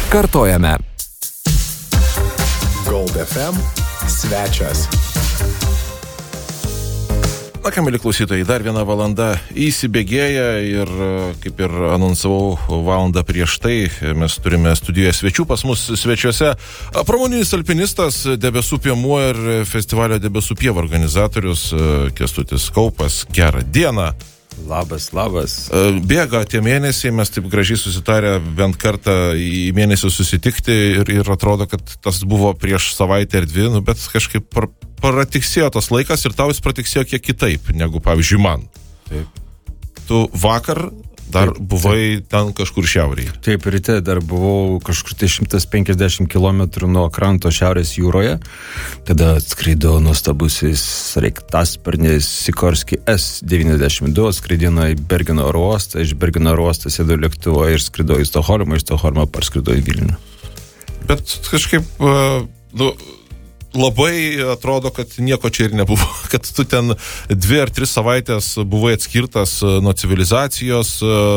Kartojame. Gold FM svečias. Na ką, mėly klausytojai, dar viena valanda įsibėgėja ir, kaip ir anonsavau valandą prieš tai, mes turime studijoje svečių. Pas mus svečiuose pramoninis alpinistas, Debesų piemuo ir festivalio Debesų pieva organizatorius Kęstutis Kaupas. Gerą dieną. Labas. Bėga tie mėnesiai, mes taip gražiai susitarę bent kartą į mėnesį susitikti ir atrodo, kad tas buvo prieš savaitę ar dvi, bet kažkaip pratiksėjo tas laikas ir tau jis pratiksėjo kiek kitaip negu, pavyzdžiui, man. Taip. Tu vakar dar buvai ten kažkur šiaurėje. Taip, ryte dar buvau kažkur tai 150 km nuo kranto šiaurės jūroje. Tada atskrido nuostabusis sraigtasparnis Sikorski S-92, atskridino į Bergeno oro uostą, iš Bergeno oro uostą sėdo lėktuvo ir skrido į Stokholmą, iš Stokholmo parskrido į Vilnių. Bet kažkaip, labai atrodo, kad nieko čia ir nebuvo, kad tu ten 2 ar 3 savaitės buvai atskirtas nuo civilizacijos,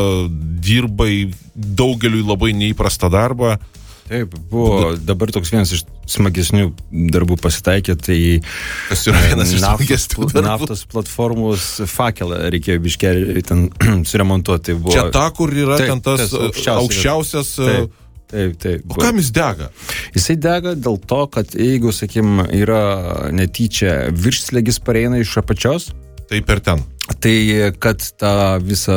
dirbai daugeliui labai neįprastą darbą. Taip, buvo dabar toks vienas iš smagesnių darbų pasitaikė, tai kas yra vienas iš smagesnių darbų? Naftos platformos fakelą reikėjo biškelį ten suremontuoti. Buvo... Čia ta, kur yra ten tas aukščiausias... Taip. O kam jis dega? Jisai dega dėl to, kad jeigu, sakykim, yra netyčia viršslėgis pareina iš apačios, tai per ten. Tai kad ta visa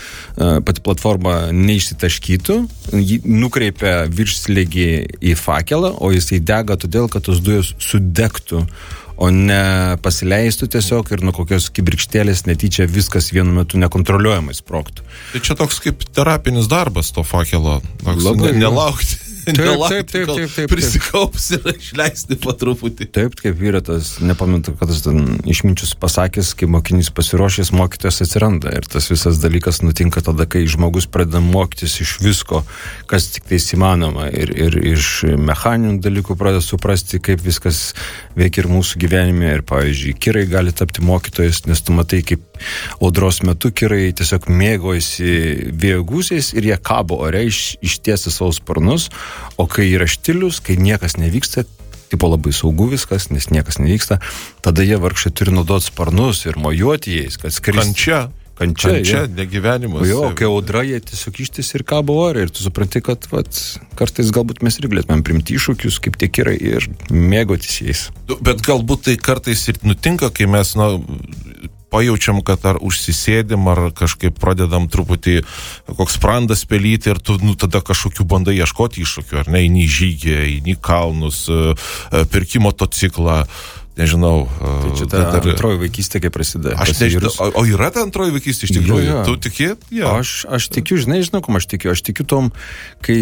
pati platforma neišsitaškytų, jį nukreipia viršslėgį į fakelą, o jisai dega todėl, kad tos dujos sudegtų, o ne pasileistų tiesiog ir nuo kokios kibirkštėlės netyčia viskas vienu metu nekontroliuojamai sprogtų. Tai čia toks kaip terapinis darbas to fakelo. Nelaukti. Taip. Prisikaups ir išleisti po truputį. Taip, kaip yra tas, nepamenu, kad tas išminčius pasakęs, kai mokinys pasiruošęs, mokytojas atsiranda. Ir tas visas dalykas nutinka tada, kai žmogus pradeda mokytis iš visko, kas tik tais įmanoma. Ir iš mechaninių dalykų pradeda suprasti, kaip viskas veikia ir mūsų gyvenime. Ir, pavyzdžiui, kirai gali tapti mokytojais, nes tu matai, kaip audros metu kirai tiesiog mėgojasi vėjo gūsiais ir jie kabo ore ištiesi savo sparnus. O kai yra štilius, kai niekas nevyksta, tipo labai saugu viskas, nes niekas nevyksta, tada jie vargšai turi naudoti sparnus ir mojuoti jais, kad skristi. Kančia, negyvenimas. Jo, kai audra, jie tiesiog ištisi ir kabo ore ir tu supranti, kad kartais galbūt mes ir galėtumėm primti iššūkius, kaip tie kirai ir mėgotis jais. Bet galbūt tai kartais ir nutinka, kai mes, pajaučiam, kad ar užsisėdim, ar kažkaip pradedam truputį koks sprandas pelyti ir tu tada kažkokių bandai ieškoti iššūkių, ar ne, eini į žygį, eini į kalnus, perki motociklą, nežinau. Tai čia ta antroji vaikystė, kai prasideda. Aš nežinau, o yra ta antroji vaikystė iš tikrųjų? Jo. Tu tiki? Ja. Aš tikiu, žinau, kom aš tikiu. Aš tikiu tom, kai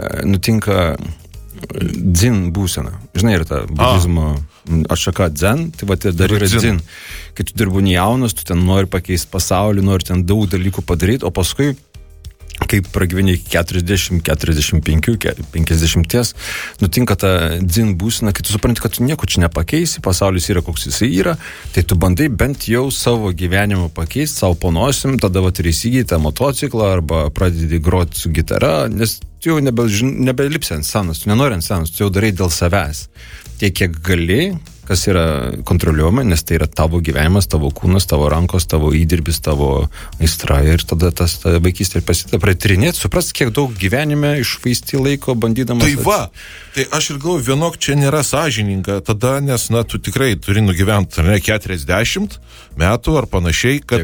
nutinka dzin būsena. Žinai, yra ta budizmo atšaka dzen, tai dar yra dzin. Kai tu dar būni jaunas, tu ten nori pakeisti pasaulį, nori ten daug dalykų padaryti, o paskui, kai pragyveni 40, 45, 50, nutinka ta dzin būsena, kai tu supranti, kad tu nieko čia nepakeisi, pasaulis yra koks jisai yra, tai tu bandai bent jau savo gyvenimą pakeisti, savo ponosim, tada ir įsigyji tą motociklą arba pradedi groti su gitara, nes tu jau nebelipsi ant scenos, tu nenori ant scenos, tu jau darai dėl savęs. Tiek, kiek gali, kas yra kontroliuojama, nes tai yra tavo gyvenimas, tavo kūnas, tavo rankos, tavo įdirbis, tavo aistra ir tada ta vaikystė prasideda pratrinėti, suprast, kiek daug gyvenime išvaisti laiko bandydamas. Tai aš ir galvoju, vienok čia nėra sąžininga tada, nes, tu tikrai turi nugyventi 40 metų ar panašiai, kad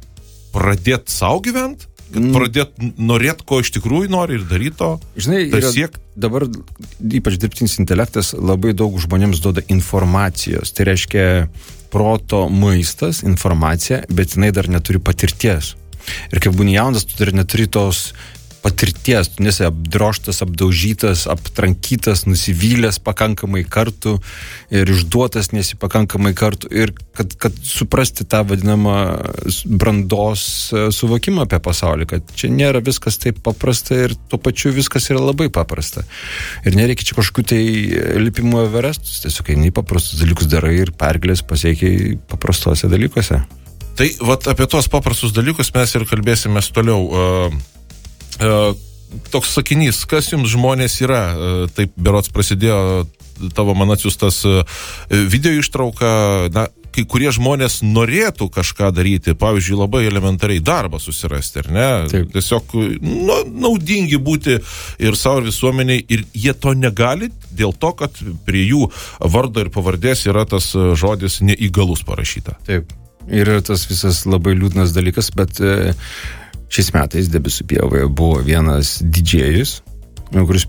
pradėt savo gyventi, kad pradėt norėt, ko iš tikrųjų nori ir daryti to. Žinai, dabar ypač dirbtinis intelektas labai daug žmonėms duoda informacijos. Tai reiškia proto maistas, informacija, bet jinai dar neturi patirties. Ir kai būni jaunas, tu dar neturi tos patirties, tu nesi apdroštas, apdaužytas, aptrankytas, nusivylęs pakankamai kartų ir išduotas nesi pakankamai kartų ir kad suprasti tą vadinamą brandos suvokimą apie pasaulį, kad čia nėra viskas taip paprasta ir tuo pačiu viskas yra labai paprasta. Ir nereikia čia kažkokių tai lipimų Everestus, tiesiog eini paprastus dalykus darai ir pergalės pasiekiai paprastuose dalykuose. Tai apie tuos paprastus dalykus mes ir kalbėsime toliau. toks sakinys, kas jums žmonės yra, taip berods prasidėjo tavo man atsiųstas video ištrauka, na, kai kurie žmonės norėtų kažką daryti, pavyzdžiui, labai elementariai darbą susirasti, ar ne? Taip. Tiesiog naudingi būti ir savo ir visuomeniai, ir jie to negali dėl to, kad prie jų vardo ir pavardės yra tas žodis neįgalus parašyta. Taip. Ir tas visas labai liūdnas dalykas, bet šiais metais Debesų pievoje buvo vienas didžėjus, kuris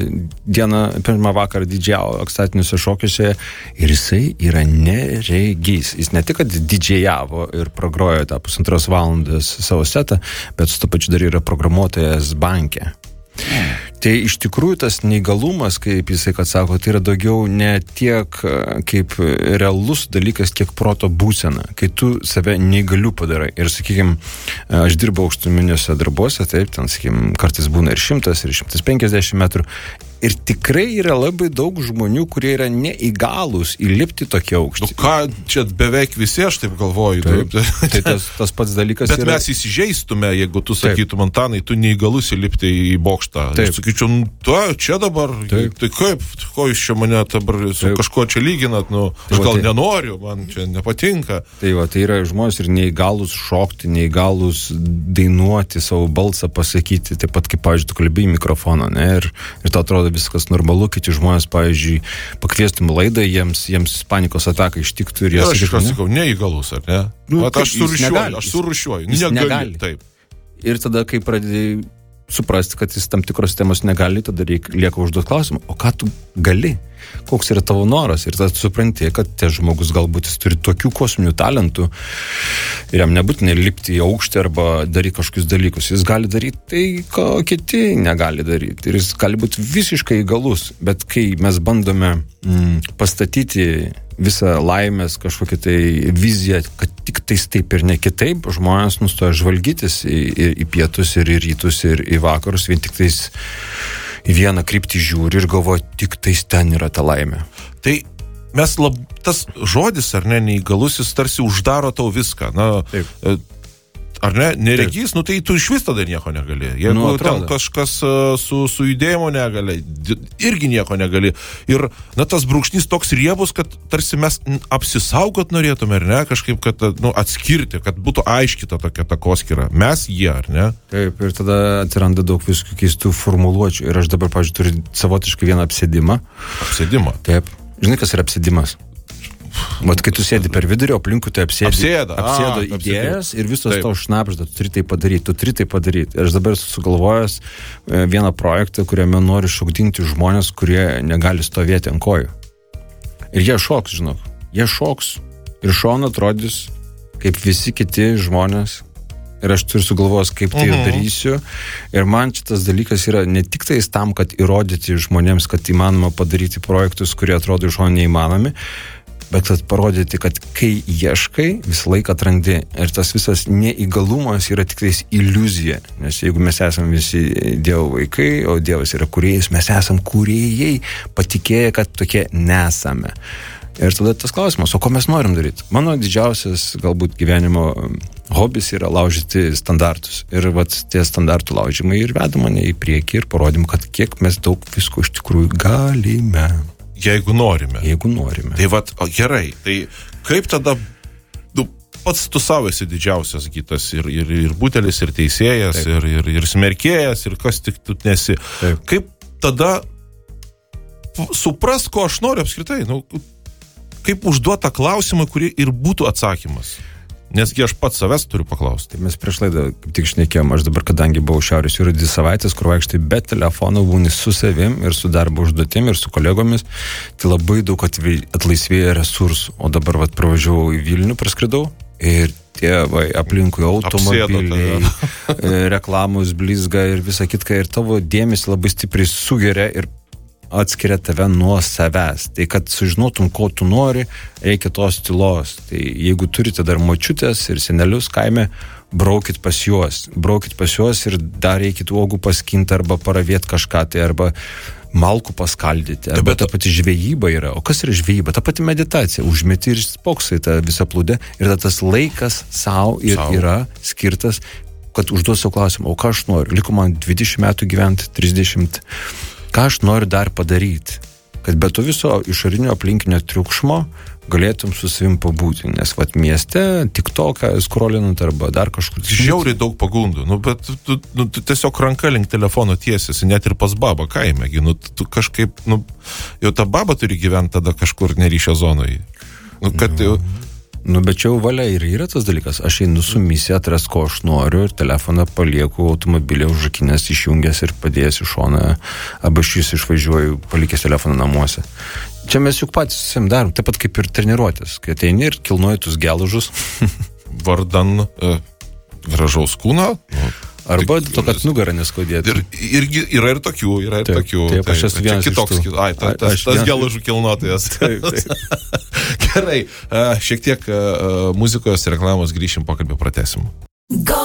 pirmą vakarą didžiavo ekstatiniuose šokiuose ir jisai yra neregys. Jis ne tik, kad didžiajavo ir pragrojo tą 1,5 valandos savo setą, bet su to pačiu dar yra programuotojas banke. Tai iš tikrųjų tas neįgalumas, kaip jisai, kad sako, tai yra daugiau ne tiek kaip realus dalykas, kiek proto būsena, kai tu save neįgaliu padarai. Ir, sakykime, aš dirbau aukštuminiuose darbuose, taip, ten, sakykime, kartais būna ir 100, ir 150 metrų. Ir tikrai yra labai daug žmonių, kurie yra neįgalūs įlipti tokį aukštį. Nu ką, čia beveik visi, aš taip galvoju. Taip. Tai tas pats dalykas bet yra... Bet mes įsižeistume, jeigu tu sakytum, Antanai, tu neįgalus įlipti į bokštą. Aš sakyčiau, čia dabar, tai kaip, ko jūs čia mane dabar su kažkuo čia lyginat, aš gal nenoriu, man čia nepatinka. Tai yra žmonės ir neįgalus šokti, neįgalus dainuoti, savo balsą pasakyti, taip pat kaip, pavyzdžiui, tu kalbi į mikrofoną, ne, ir tau atrodo viskas normalu, kiti žmonės, pavyzdžiui, pakviestum laidą, jiems panikos ataka ištiktų ir jie sakytų, aš sakau, neįgalus, ar ne? Aš surūšiuoju. Negali. Taip. Ir tada, kai pradėjai suprasti, kad jis tam tikros temos negali, tada lieka užduoti klausimą, o ką tu gali? Koks yra tavo noras? Ir tada supranti, kad tie žmogus galbūt jis turi tokių kosminių talentų ir jam nebūtinai lipti į aukštį arba daryti kažkokius dalykus. Jis gali daryti tai, ko kiti negali daryti. Ir jis gali būti visiškai įgalus. Bet kai mes bandome pastatyti visą laimės kažkokią tai viziją, kad tik tais taip ir ne kitaip, žmonės nustoja žvalgytis į pietus ir į rytus ir į vakarus, vien tik tais į vieną kryptį žiūri ir galvoja, tik tais ten yra ta laimė. Tai mes tas žodis, ar ne, neįgalusis tarsi uždaro tau viską. Na, ar ne, neregys, tai tu iš vis tada nieko negali. Jeigu ten kažkas su judėjimo negali, irgi nieko negali. Ir, tas brūkšnys toks riebus, kad tarsi mes apsisaugot norėtume, ar ne, kažkaip, kad, atskirti, kad būtų aiškita tokia takoskyra. Mes jie, ar ne? Taip, ir tada atsiranda daug visokių keistų formuluočių. Ir aš dabar, pavyzdžiui, turiu savotiškai vieną apsėdimą. Apsėdimą? Taip. Žinai, kas yra apsėdimas? Mat, kai tu sėdi per vidurį, aplinkui tai apsėdo idėjas ir visos tau šnapžda, tu turi tai padaryti. Ir aš dabar sugalvojęs vieną projektą, kuriame noriu šokdinti žmonės, kurie negali stovėti ant kojų. Ir jie šoks, žinok. Jie šoks ir šon atrodys kaip visi kiti žmonės. Ir aš turiu sugalvojęs, kaip tai darysiu. Ir man šitas dalykas yra ne tik tais tam, kad įrodyti žmonėms, kad įmanoma padaryti projektus, kurie atrodo iš šono neįmanomi, bet kad parodyti, kad kai ieškai, visą laiką atrandi. Ir tas visas neįgalumas yra tik tais iliuzija. Nes jeigu mes esame visi Dievo vaikai, o Dievas yra kūrėjas, mes esame kūrėjai, patikėję, kad tokie nesame. Ir tada tas klausimas, o ko mes norim daryti? Mano didžiausias galbūt gyvenimo hobis yra laužyti standartus. Ir tie standartų laužymai ir veda mane į priekį ir parodim, kad kiek mes daug visko iš tikrųjų galime. Jeigu norime. Tai gerai. Tai kaip tada pats tu savo esi didžiausias gytas ir butelis, ir teisėjas, ir smerkėjas, ir kas tik tu nesi. Taip. Kaip tada suprast, ko aš noriu apskritai? Kaip užduota klausimą, kurį ir būtų atsakymas? Nesgi aš pats savęs turiu paklausti. Tai mes prieš laidą tik šnekėjom, aš dabar, kadangi buvau Šiaurės jūroje 2 savaitės, kur vaikštai be telefono, būni su savim ir su darbo užduotim ir su kolegomis, tai labai daug atlaisvėja resursų. O dabar pravažiavau į Vilnių, praskridau ir tie aplinkui automobiliai, reklamos blizga ir visa kitka, ir tavo dėmesį labai stipriai sugeria ir atskiria tave nuo savęs. Tai kad sužinotum, ko tu nori, reikia tos tylos. Tai jeigu turite dar močiutės ir senelius kaime, braukit pas juos ir dar reikit uogų paskinti arba paravėti kažką, tai arba malkų paskaldyti. Arba ta pati žvejyba yra. O kas yra žvejyba? Ta pati meditacija. Užmeti ir spoksai tą visą plūdę. Ir tas laikas savo yra skirtas kad užduosiu klausimą, o ką aš noriu? Liko man 20 metų gyventi, 30. Ką aš noriu dar padaryti? Kad be to viso išorinio aplinkinio triukšmo galėtum su savim pabūti. Nes mieste TikToką skrolinant arba dar kažkur. Žiauriai daug pagundų. Bet tu tiesiog ranka link telefono tiesiasi, net ir pas babą kaime. Tu kažkaip, jau ta baba turi gyventi tada kažkur neryšio zonoje. Bet čia jau valia ir yra tas dalykas. Aš einu su misija atras, ko aš noriu ir telefoną palieku automobilį užrakinęs, išjungęs ir padėjęs į šoną. Arba aš išvažiuoju, palikęs telefoną namuose. Čia mes juk patys susim darom, taip pat kaip ir treniruotės. Kai ateini ir kilnoji tus geležus. Vardan gražaus kūno. Arba to, kad nugarą neskaudėtų. Irgi yra ir tokių, Taip, aš esu vienas kitoks, iš tų. Tas geležų kilnotojas. Taip. Gerai, šiek tiek muzikos reklamos grįšim, pokalbį pratesim. Go